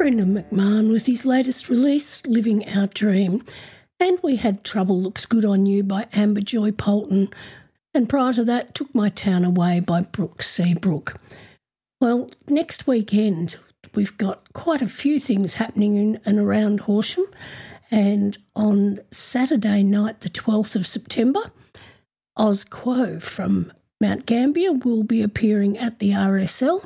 Brendan McMahon with his latest release, Living Our Dream. And we had Trouble Looks Good on You by Amber Joy Polton. And prior to that, Took My Town Away by Brooke Seabrook. Well, next weekend we've got quite a few things happening in and around Horsham. And on Saturday night, the 12th of September, Oz Quo from Mount Gambier will be appearing at the RSL.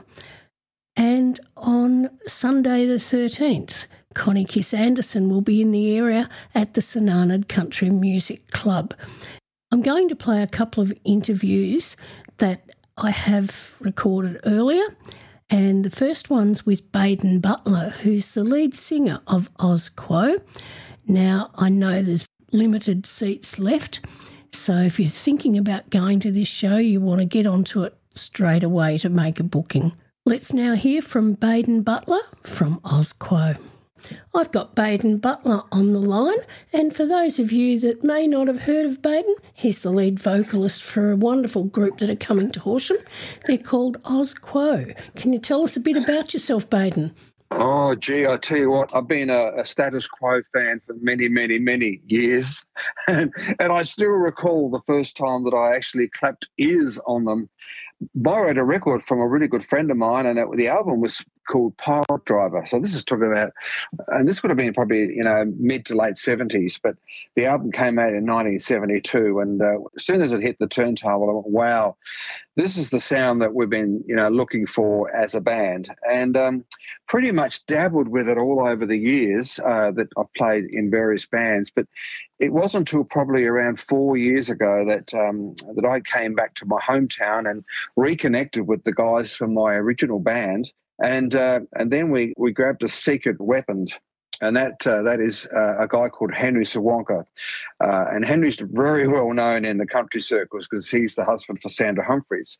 And on Sunday the 13th, Connie Kiss Anderson will be in the area at the Sananad Country Music Club. I'm going to play a couple of interviews that I have recorded earlier, and the first one's with Baden Butler, who's the lead singer of Oz Quo. Now, I know there's limited seats left, so if you're thinking about going to this show, you want to get onto it straight away to make a booking. Let's now hear from Baden Butler from Oz Quo. I've got Baden Butler on the line, and for those of you that may not have heard of Baden, he's the lead vocalist for a wonderful group that are coming to Horsham. They're called Oz Quo. Can you tell us a bit about yourself, Baden? Oh, gee, I tell you what, I've been a Status Quo fan for many, many, many years, and I still recall the first time that I actually clapped ears on them. Borrowed a record from a really good friend of mine, and the album was called Pirate Driver. So this is talking about, and this would have been probably, mid to late 70s, but the album came out in 1972, and as soon as it hit the turntable, I went, wow, this is the sound that we've been, looking for as a band. And pretty much dabbled with it all over the years that I've played in various bands, but it wasn't until probably around 4 years ago that that I came back to my hometown and reconnected with the guys from my original band. And then we grabbed a secret weapon, and that is a guy called Henry Sawanka. And Henry's very well known in the country circles because he's the husband for Sandra Humphreys.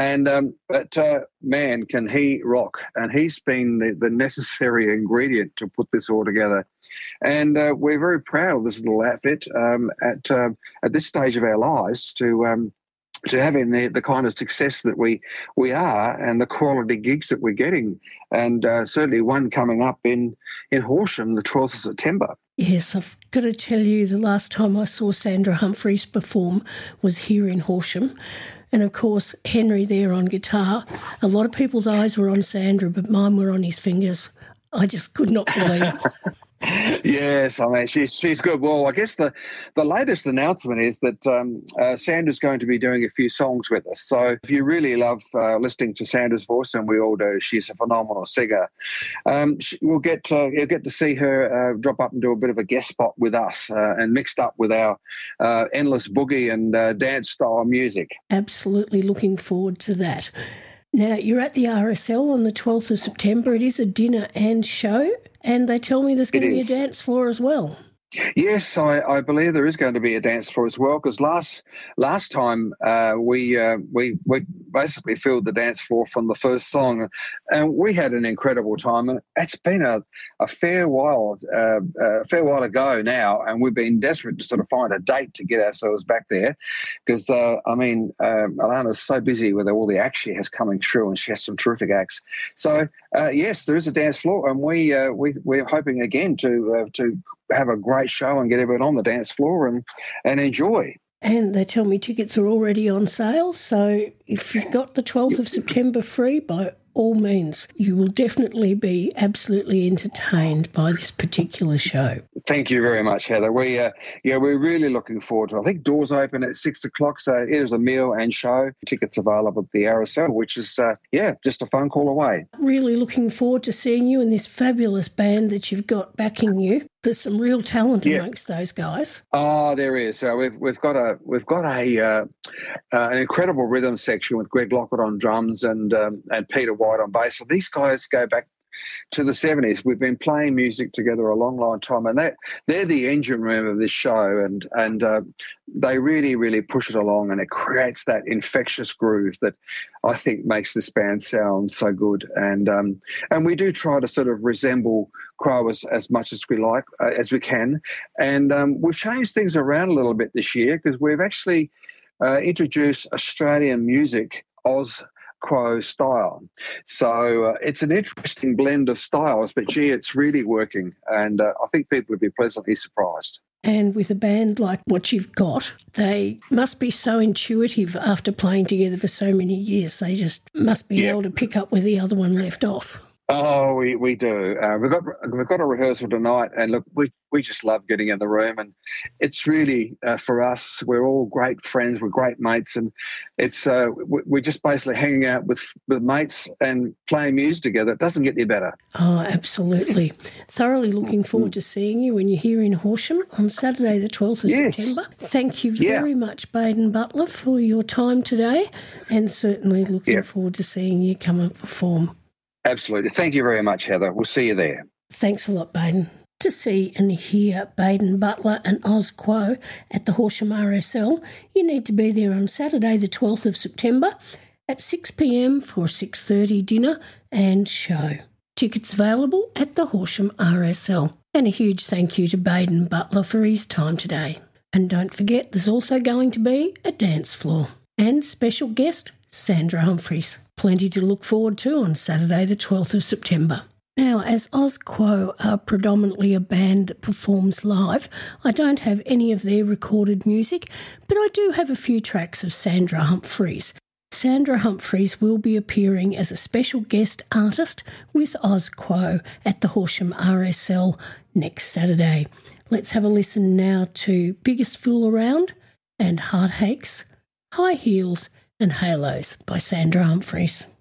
But man, can he rock. And he's been the necessary ingredient to put this all together. And we're very proud of this little outfit at this stage of our lives to having the kind of success that we are and the quality gigs that we're getting, and certainly one coming up in Horsham the 12th of September. Yes, I've got to tell you, the last time I saw Sandra Humphreys perform was here in Horsham. And, of course, Henry there on guitar. A lot of people's eyes were on Sandra, but mine were on his fingers. I just could not believe it. Yes, I mean, she's good. Well, I guess the latest announcement is that Sandra's going to be doing a few songs with us. So if you really love listening to Sandra's voice, and we all do, she's a phenomenal singer, you'll get to see her drop up and do a bit of a guest spot with us and mixed up with our endless boogie and dance-style music. Absolutely looking forward to that. Now, you're at the RSL on the 12th of September. It is a dinner and show, and they tell me there's going to be a dance floor as well. Yes, I believe there is going to be a dance floor as well, because last time we basically filled the dance floor from the first song, and we had an incredible time. And it's been a fair while ago now, and we've been desperate to sort of find a date to get ourselves back there, because Alana's so busy with all the acts she has coming through, and she has some terrific acts. So yes, there is a dance floor, and we're hoping again to have a great show and get everyone on the dance floor and enjoy. And they tell me tickets are already on sale, so if you've got the 12th of September free, by all means, you will definitely be absolutely entertained by this particular show. Thank you very much, Heather. We're really looking forward to it. I think doors open at 6 o'clock, so it is a meal and show. Tickets available at the RSL, which is, just a phone call away. Really looking forward to seeing you and this fabulous band that you've got backing you. There's some real talent amongst those guys. Oh, there is. We've got an incredible rhythm section with Greg Lockett on drums and Peter White on bass. So these guys go back to the 70s. We've been playing music together a long, long time, and they're the engine room of this show, and they really, really push it along, and it creates that infectious groove that I think makes this band sound so good. And we do try to sort of resemble Crow as much as we like, as we can. And we've changed things around a little bit this year, because we've actually introduced Australian music, Oz Quo style. So it's an interesting blend of styles, but gee, it's really working. And I think people would be pleasantly surprised. And with a band like what you've got, they must be so intuitive after playing together for so many years. They just must be able to pick up where the other one left off. Oh, we do. We've got a rehearsal tonight, and look, we just love getting in the room, and it's really for us. We're all great friends, we're great mates, and it's we're just basically hanging out with mates and playing music together. It doesn't get any better. Oh, absolutely! Thoroughly looking forward to seeing you when you're here in Horsham on Saturday, the 12th of September. Thank you very much, Baden Butler, for your time today, and certainly looking forward to seeing you come and perform. Absolutely. Thank you very much, Heather. We'll see you there. Thanks a lot, Baden. To see and hear Baden Butler and Oz Quo at the Horsham RSL, you need to be there on Saturday the 12th of September at 6 p.m. for a 6:30 dinner and show. Tickets available at the Horsham RSL. And a huge thank you to Baden Butler for his time today. And don't forget, there's also going to be a dance floor. And special guest, Sandra Humphreys. Plenty to look forward to on Saturday the 12th of September. Now, as Oz Quo are predominantly a band that performs live, I don't have any of their recorded music, but I do have a few tracks of Sandra Humphreys. Sandra Humphreys will be appearing as a special guest artist with Oz Quo at the Horsham RSL next Saturday. Let's have a listen now to Biggest Fool Around and Heartaches, High Heels and Halos by Sandra Humphreys.